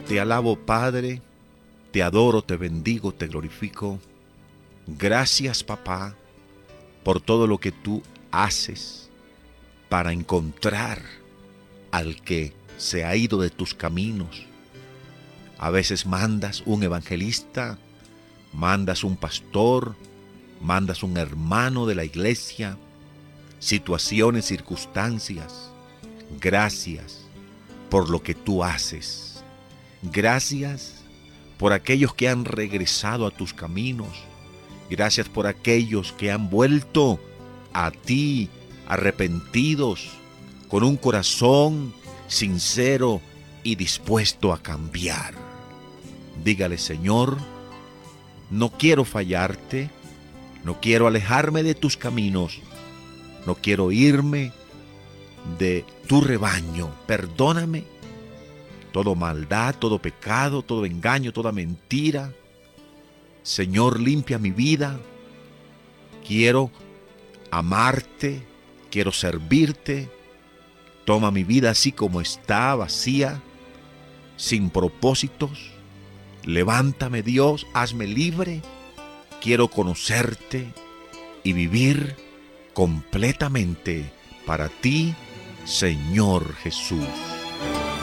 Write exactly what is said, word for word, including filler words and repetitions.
Te alabo, Padre, te adoro, te bendigo, te glorifico. Gracias, papá, por todo lo que tú haces para encontrar al que se ha ido de tus caminos. A veces mandas un evangelista, mandas un pastor, mandas un hermano de la iglesia, situaciones, circunstancias. Gracias por lo que tú haces. Gracias por aquellos que han regresado a tus caminos. Gracias por aquellos que han vuelto a ti arrepentidos, con un corazón sincero y dispuesto a cambiar. Dígale, Señor, no quiero fallarte, no quiero alejarme de tus caminos, no quiero irme de tu rebaño. Perdóname toda maldad, todo pecado, todo engaño, toda mentira. Señor, limpia mi vida. Quiero amarte, quiero servirte. Toma mi vida así como está, vacía, sin propósitos. Levántame, Dios, hazme libre. Quiero conocerte y vivir completamente para ti, Señor Jesús.